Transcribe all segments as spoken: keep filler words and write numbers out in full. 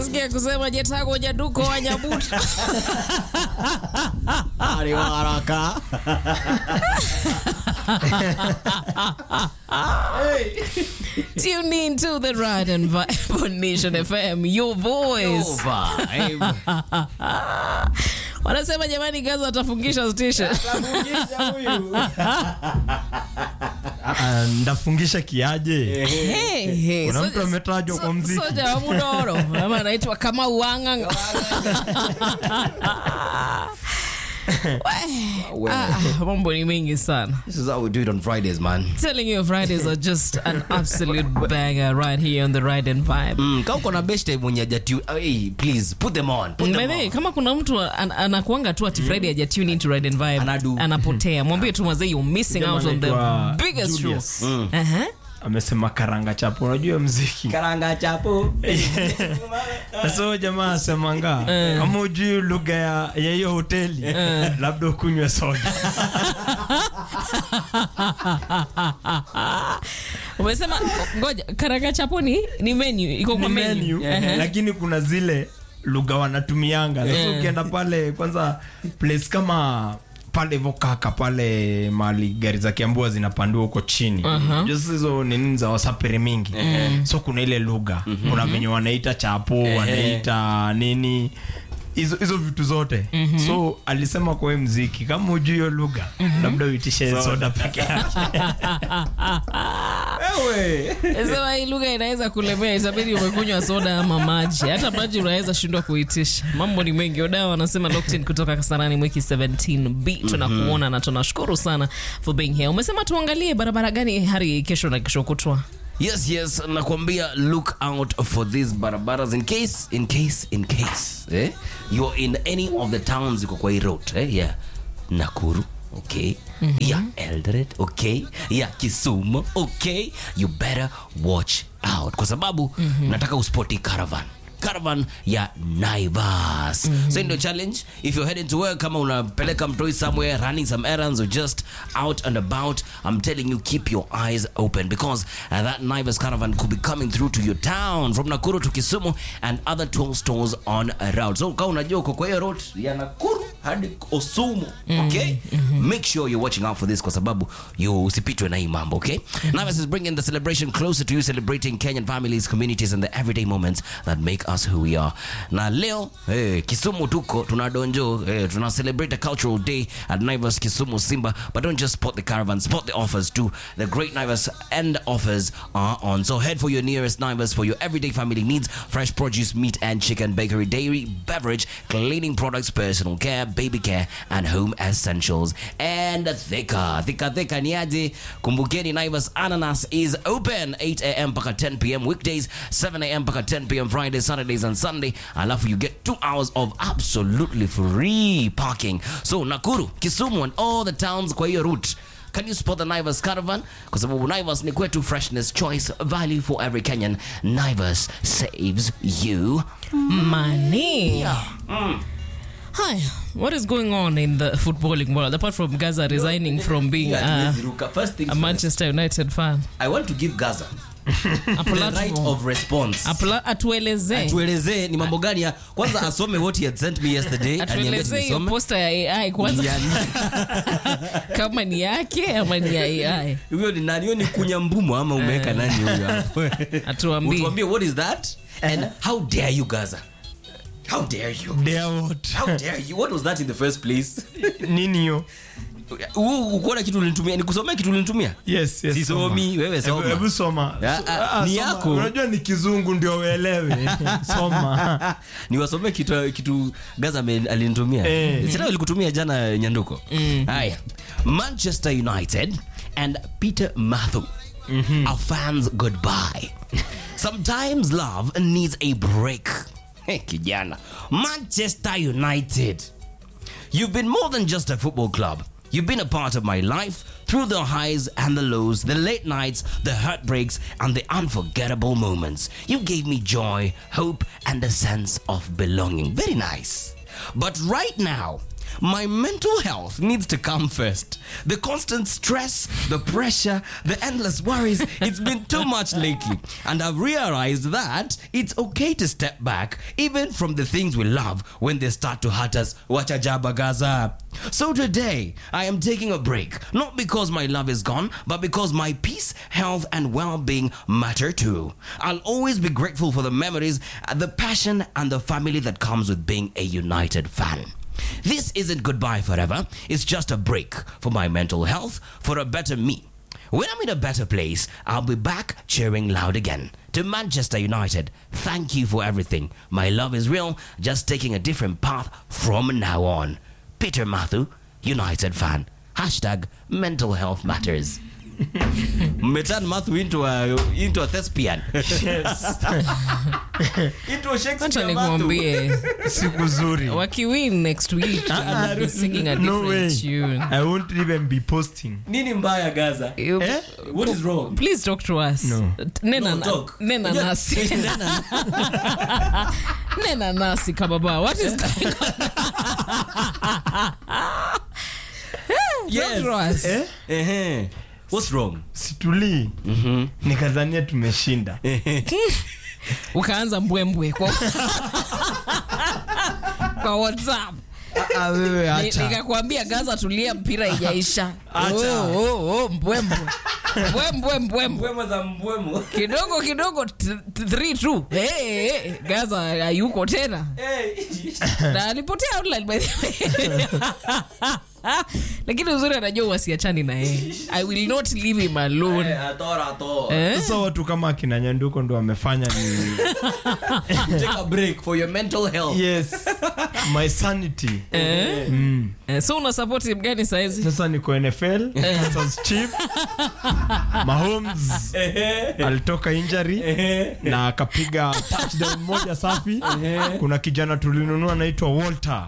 Nasikia kusema jetago jaduko wanyabuta. Ari waraka. Tune in to the Ride and Vibe on Nation F M, your voice. Your vibe. Wanasema jamani Gaza atafungisha station. Atafungisha huyu. Ndafungisha kiaje? Hey, hey. Kuna mtu ametajwa kwa muziki. Soja wa Mudoro. Mama anaitwa kama Uanganga. Ah, mambo ni mengi sana. This is how we do it on Fridays, man. Telling you Fridays are just an absolute banger right here on the Ride and Vibe. Mm, kama kuna best time mwenye hajatu, hey, please put them on. Put them Mbele, on. kama kuna mtu an, anakuanga tu ati Friday haja tune into Ride and Vibe, Anadu. anapotea. Mwambie tu mazee you're missing out on the biggest show. Mm. Uh-huh. Amesema karanga chapo, unajua muziki. Karanga chapo. So jamaa asemanga uh. kama ujui lugha ya hiyo hoteli uh. labda ukunywe soda. Umesema ngoja karanga chapo ni ni menu iko kwa menu, menu. Uh-huh. Lakini kuna zile lugha wanatumianga. Sasa uh. ukienda pale kwanza place kama pale Vokaka pale mali gari za Kiambua zinapandua huko chini. Uh-huh. Just hizo nini za wasapere mingi. Uh-huh. So kuna ile lugha. Uh-huh. Kuna venye wanaita chapo, uh-huh. wanaita nini hizo hizo vitu zote. Uh-huh. So alisema kwa muziki kama hujui hiyo lugha, uh-huh. labda uitishe so, soda peke yake. Ewe. Sasa hii lugha inaweza kulemea, itabidi umekunywa soda ama maji. Hata maji unaweza shindwa kuitisha. Mambo ni mengi. Odawa wanasema locked in kutoka Kasarani Mwiki seventeen B. Tunakuona na tunashukuru sana for being here. Umesema tuangalie barabara gani hari kesho na kesho kutwa. Yes, yes, nakwambia look out for these barabaras in case, in case, in case, eh? You're in any of the towns you kwa hii road, eh? Yeah. Nakuru, okay. Mm-hmm. Yeah, Eldoret, okay. Yeah, Kisumu, okay. You better watch out. Kwa sababu, mm-hmm. nataka uspoti caravan. Caravan ya Naivas. Mm-hmm. So in the challenge, if you're heading to work, kama unapeleka mtoi somewhere, running some errands or just out and about, I'm telling you, keep your eyes open because uh, that Naivas caravan could be coming through to your town from Nakuru to Kisumu and other twelve stores on a route. So kama unajua uko kwa hiyo route ya Nakuru hadi Osumu, okay? Mm-hmm. Make sure you're watching out for this kwa sababu you usipitwe na hii mambo, okay? Mm-hmm. Naivas is bringing the celebration closer to you, celebrating Kenyan families, communities and the everyday moments that make us who we are. Na leo, hey, Kisumu tuko, tunadonjo, hey, tuna celebrate a cultural day at Naivas Kisumu Simba, but don't just spot the caravan, spot the offers too. The great Naivas and offers are on. So head for your nearest Naivas for your everyday family needs, fresh produce, meat and chicken, bakery, dairy, beverage, cleaning products, personal care, baby care, and home essentials. And Thika, Thika, Thika, niaje, kumbukeni Naivas Ananas is open eight a.m. paka ten p.m. weekdays, seven a.m. paka ten p.m. Fridays, Saturdays and Sunday. Alafu you get two hours of absolutely free parking. So Nakuru, Kisumu and all the towns kwa hiyo route. Can you spot the Naivas caravan? Kwa sababu Naivas ni kwetu, freshness, choice, value for every Kenyan. Naivas saves you money. Yeah. Mm. Hi, what is going on in the footballing world apart from Gaza resigning from being uh, first things a Manchester first. United fan? I want to give Gaza the right of response. Apla, atueleze. Atueleze ni mambo gani ya kwanza asome what he had sent me yesterday. Atueleze hiyo poster ya A I kwanza. Kama ni yake ama ni ya A I. Huyo ni nani? Huyo ni kunyambumo ama umeweka nani huyo hapo? Atuambie. Utuambie what is that and how dare you Gaza? How dare you? Dare what? How dare you? What was that in the first place? Nini hiyo? Uko na kitu ulinitumia, nikusomea kitu ulinitumia? Yes, yes. Sisomi, wewe soma. Hebu soma. Ni yako. Unajua ni kizungu ndio uelewe. Soma. Niwasomee kitu kitu Gaza alinitumia. Eh. Sasa nilikutumia jana Nyanduko. Mm. Haya. Manchester United and Peter Matthew. Mm-hmm. Our fans goodbye. Sometimes love needs a break. Hey, kijana. Manchester United. You've been more than just a football club. You've been a part of my life through the highs and the lows, the late nights, the heartbreaks, and the unforgettable moments. You gave me joy, hope, and a sense of belonging. Very nice. But right now, My mental health needs to come first. The constant stress, the pressure, the endless worries, it's been too much lately. And I've realized that it's okay to step back, even from the things we love, when they start to hurt us. Wachajaba Gaza. So today, I am taking a break. Not because my love is gone, but because my peace, health, and well-being matter too. I'll always be grateful for the memories, the passion, and the family that comes with being a United fan. This isn't goodbye forever. It's just a break for my mental health, for a better me. When I'm in a better place, I'll be back cheering loud again. To Manchester United, thank you for everything. My love is real, just taking a different path from now on. Peter Matthew, United fan. Hashtag mental health matters. Metan Matthew into a, into a thespian. Yes. Into a Acha Shakespeare nikwambie Siku zuri. wakiwin next week I'll be singing a No way. different tune. I won't even be posting. Nini mbaya Gaza? You- Eh? What is wrong? Please talk to us. No. Nena, No, talk. nena Yeah. nasi. Nena nasi kababa. What is going on? Yes. Talk to us. Eh? Uh-huh. What's wrong? Situlii. Mm-hmm. Nikadhania tumeshinda. Ukaanza mbwembwe kwa kwa WhatsApp. Ah, wewe Ni- acha. Nikakwambia Gaza tulia, mpira ijaisha. Acha. Oh, oh, oh, mbwembwe. Mbwembwe mbwembwe. Mbwemo za mbwemo. Kidogo kidogo three two. Hey, hey, Gaza hayuko tena. Na alipotea outline by the way. Lakini uzuri anajua wasiachani na yeye. I will not leave him alone. Atora atora. Eh? Sasa watu kama akina Nyanduko ndo wamefanya ni Take a break for your mental health. yes, my sanity. Eh? Mm. Eh, so una support team gani saizi? Sasa niko N F L, Kansas Chief. Mahomes alitoka injury na akapiga touchdown moja safi. Kuna kijana tulinunua anaitwa Walter.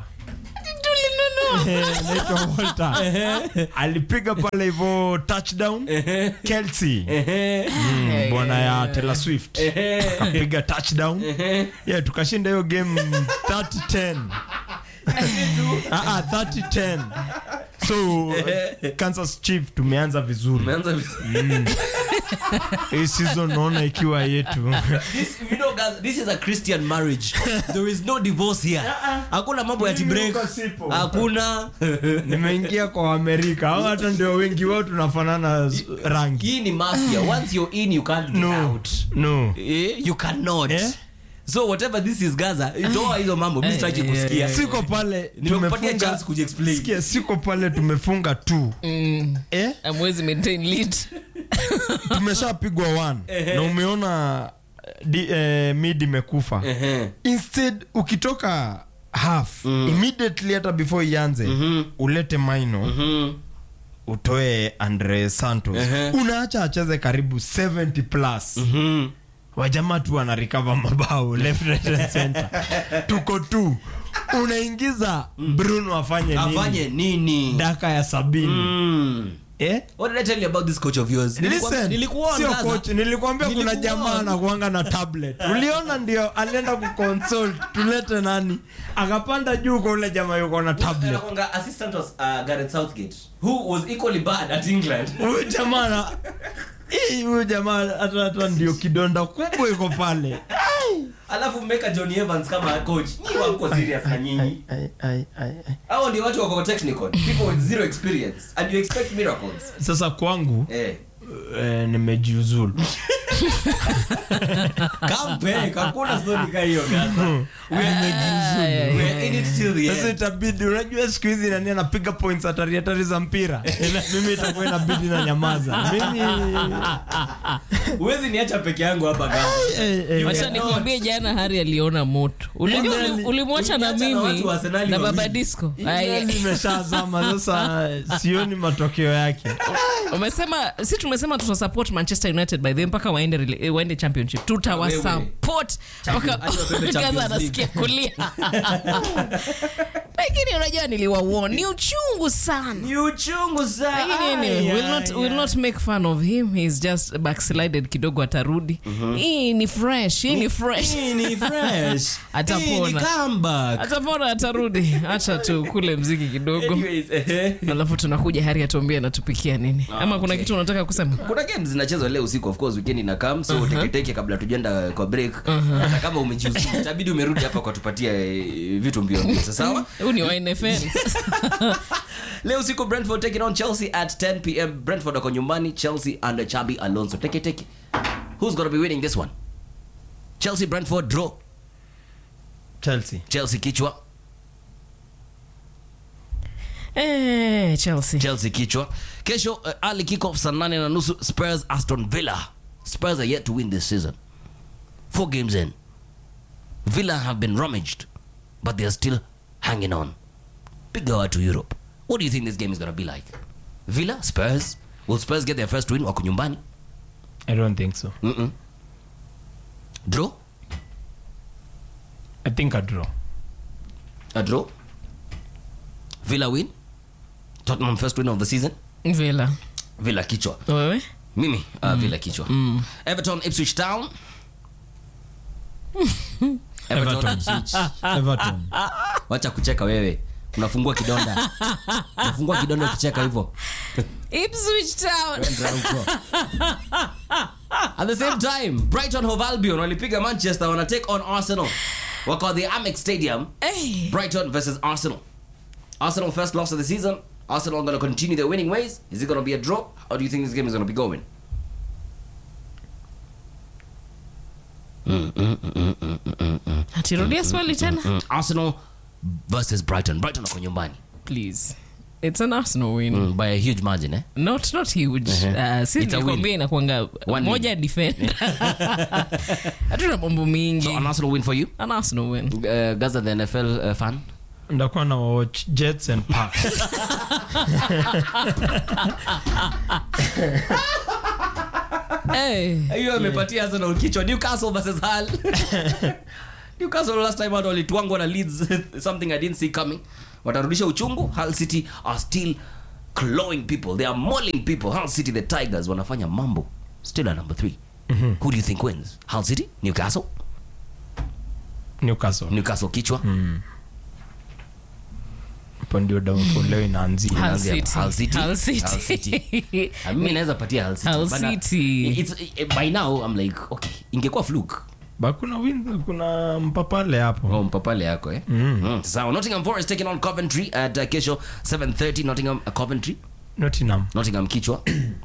Eh, anaitwa Walter. Alipiga pale hivyo touchdown. Kelsey. Mm, bwana ya Taylor Swift. Akapiga touchdown. Yeah, tukashinda hiyo game thirty ten. Ah ah thirty ten. So Kansas Chief tumeanza vizuri. Umeanza vizuri. Hii season naona ikiwa yetu. This, you know, guys, this is a Christian marriage. There is no divorce here. Hakuna mambo ya tea break. Mimi sipo. Hakuna. Nimeingia kwa Amerika. Hao hata ndio wengi wao tunafanana z- rangi. Hii ni mafia. Once you're in, you can't get No. out. No. Eh, you cannot. Eh? So whatever this is Gaza, itoa hizo mambo. Mimi sitaki kusikia. Siko pale Nimekupatia chance kujiexplain. Sikia, siko pale tumefunga tu. Mm. Eh? Amwezi maintain lead. Tumeshapigwa one. Na umeona di, eh, mid imekufa. Ehe. Instead ukitoka half immediately hata before ianze ulete Maino. Mhm. Utoe Andre Santos. Ehe. Unaacha acheze karibu seventy plus. Mhm. Wajamaa tu wana recover mabao left right and center. Tuko tu. Unaingiza Bruno afanye nini? Afanye nini? Daka ya sabini. Mm. Eh? What did I tell you about this coach of yours? Listen, Nilikuwa sio Gaza. coach, nilikwambia kuna Nilikuwa- jamaa anakuanga na tablet. Uliona ndio alienda kuconsult tulete nani? Akapanda juu kwa ule jamaa yuko na tablet. Anakuanga assistant was uh, Gareth Southgate, who was equally bad at England. Huyu jamaa na hii huyu jamaa hata hata ndio kidonda kubwa iko pale. Alafu mmeka Johnny Evans kama coach. Ni wako serious na nyinyi. Ai ai ai. Hao ndio watu wako technical. People with zero experience and you expect miracles. Sasa kwangu Eh. eh, nimejiuzulu. Kampe, hakuna story kama hiyo Gaza. We are we in it till the Sasa end. itabidi, unajua siku hizi nani anapiga points hatari hatari za mpira. Mimi itakuwa inabidi na nyamaza. Mimi Huwezi niacha peke yangu hapa Gaza. eh, eh, Wacha nikwambie jana Hari aliona moto. Unajua Nani? uli- ulimwacha na Uliacha na mimi watu wa Arsenali na baba wawili. disco. Email imeshazama sasa, sioni matokeo yake. Umesema si tumesema tutasupport Manchester United by the way mpaka waende rele- waende championship. Tutawasupport. support mpaka Gaza anasikia kulia. Lakini unajua niliwaona ni uchungu sana. Ni uchungu sana. Lakini anyway, we'll not we'll not make fun of him. He's just backslided kidogo, atarudi. Hii ni fresh, hii ni fresh. Hii ni fresh. Atapona. Hii ni comeback. Atapona, atarudi. Acha tu kule mziki kidogo. Anyways, eh. Alafu tunakuja Hari atuambie anatupikia nini. Ah, Ama kuna okay. kitu unataka kusema? Kuna games zinachezwa leo usiku, of course weekend ina come, so uh-huh. teke teke kabla tujenda kwa break. Uh-huh. Hata kama umejiusi itabidi umerudi hapa kwa tupatia eh, vitu mbio mbio. Sawa? Huu ni wa N F L. Leo usiku Brentford taking on Chelsea at ten p.m. Brentford wako nyumbani, Chelsea under Xabi Alonso. Teke teke. Who's going to be winning this one? Chelsea, Brentford, draw. Chelsea. Chelsea kichwa. Eh, Chelsea. Chelsea kichwa. Kesho uh, early kick-off saa nane na nusu Spurs Aston Villa. Spurs are yet to win this season. Four games in. Villa have been rummaged, but they are still hanging on. Big go out to Europe. What do you think this game is going to be like? Villa, Spurs. Will Spurs get their first win? Wako nyumbani? I don't think so. Mm-mm. Draw? I think a draw. A draw? Villa win? Tottenham first win of the season? Villa. Villa kichwa. Wewe? Mimi uh, mm. Villa kichwa. Mm. Everton Ipswich Town. Everton Ipswich. Everton. Wacha kucheka wewe. Unafungua kidonda. Unafungua kidonda ukicheka hivyo. Ipswich Town. At the same time, Brighton Hove Albion walipiga Manchester, wana take on Arsenal. Wako the Amex Stadium. Hey. Brighton versus Arsenal. Arsenal first loss of the season. Arsenal going to continue their winning ways. Is it going to be a draw? How do you think this game is going to be going? Mm, mm, mm, mm, mm, mm. Atirudia swali tena. Mm. Arsenal versus Brighton. Brighton wako nyumbani. Please. It's an Arsenal win. Mm, by a huge margin, eh? Not not huge. Uh-huh. Uh, si It's a nikwambia inakuanga One moja win. defend. Hatuna mambo mingi. So an Arsenal win for you? An Arsenal win. Uh, Gaza, the N F L uh, fan? Ndakuwa na watch Jets and Parks. Hey. Hiyo amepatia Arsenal kichwa. Newcastle versus Hull. Newcastle last time out walitwangwa na Leeds, something I didn't see coming. Watarudisha uchungu. Hull City are still clawing people. They are mauling people. Hull City, the Tigers, wanafanya mambo. Still at number three. Mm-hmm. Who do you think wins? Hull City? Newcastle? Newcastle. Newcastle kichwa. Mm. Hapo ndio downfall leo inaanzia. Hull Inaanzia City. Hull City. Hull City. Hull City. I mean, naweza patia Hull City. Hull But, uh, City. It's, by now, I'm like, okay, ingekuwa fluke. Ba kuna win, kuna mpapale hapo. Oh, mpapale yako eh. Mm. Mm. So Nottingham Forest taking on Coventry at uh, kesho seven thirty. Nottingham uh, Coventry. Nottingham. Nottingham kichwa.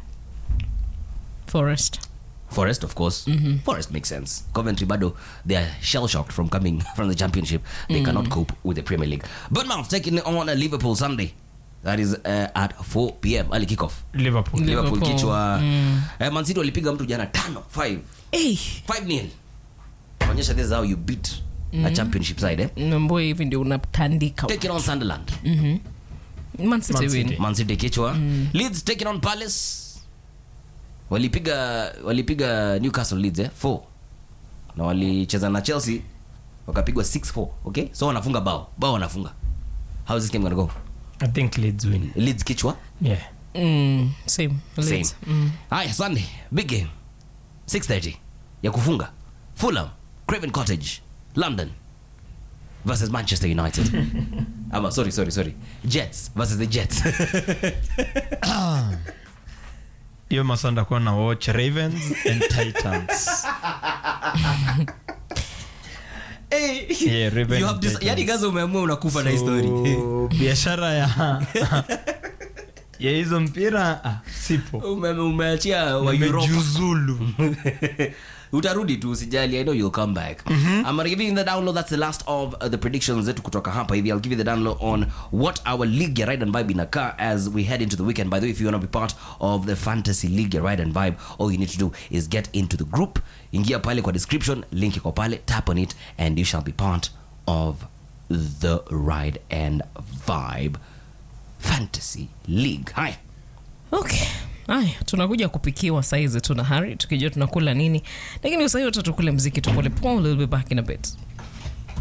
Forest. Forest, of course. Mm-hmm. Forest makes sense. Coventry bado, they are shell shocked from coming from the Championship. They mm. cannot cope with the Premier League. Bournemouth taking on uh, Liverpool Sunday. That is uh, at four p.m. early kickoff. Liverpool. Liverpool, Liverpool. kichwa. Mm. Uh, Man City walipiga mtu jana tano five. Hey. five nil. Onyesha this is how you beat mm. a championship side, eh? Mambo hivi ndio unatandika. Taking on Sunderland. Mhm. Man City Man win. City. Man City kichwa. Mm. Leeds taking on Palace. Walipiga walipiga Newcastle Leeds eh four. Na walicheza na Chelsea wakapigwa six four, okay? So wanafunga bao. Bao wanafunga. How is this game going to go? I think Leeds win. Leeds kichwa. Yeah. Mm, same. Same. Leeds. Mm. Haya, Sunday big game. six thirty ya kufunga. Fulham, Craven Cottage, London versus Manchester United. Ama sorry sorry sorry. Jets versus the Jets. Hiyo masanda kwa na watch Ravens and Titans. Hey, Yeah, Ravens you have this, Titans. yani gaza umeamua unakufa na history. So, biashara ya ya hizo mpira ah, sipo. Ume umeachia wa Europe. Nimejuzulu. Utarudi tu usijali, I know you'll come back. Mm-hmm. I'm gonna give you the download. That's the last of uh, the predictions zetu kutoka hapa hivi. I'll give you the download on what our league ya Ride and Vibe inakaa as we head into the weekend. By the way, if you want to be part of the fantasy league ya Ride and Vibe, all you need to do is get into the group. Ingia pale kwa description, link iko pale, tap on it and you shall be part of the Ride and Vibe fantasy league. Hi. Okay. Haya, tunakuja kupikiwa saizi tuna hari tukijua tunakula nini. Lakini usahii utatukule mziki tupole pole. We'll be back in a bit.